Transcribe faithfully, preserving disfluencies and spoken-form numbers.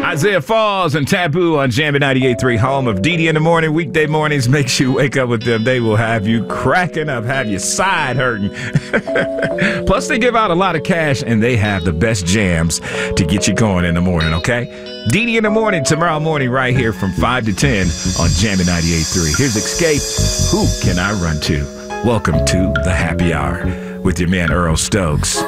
Isaiah Falls and Taboo on Jammin' ninety-eight point three, home of D D in the morning. Weekday mornings, make sure you wake up with them. They will have you cracking up, have your side hurting. Plus, they give out a lot of cash, and they have the best jams to get you going in the morning, okay? D D in the morning, tomorrow morning, right here from five to ten on Jammin' ninety-eight point three. Here's Escape. Who can I run to? Welcome to the happy hour with your man Earl Stokes.